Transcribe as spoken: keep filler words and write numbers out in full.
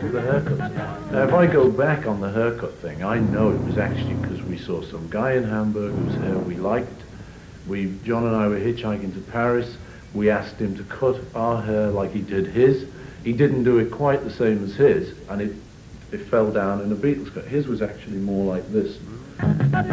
with the haircuts. Now, if I go back on the haircut thing, I know it was actually because we saw some guy in Hamburg whose hair we liked. We, John and I were hitchhiking to Paris. We asked him to cut our hair like he did his. He didn't do it quite the same as his, and it, it fell down in a Beatles cut. His was actually more like this.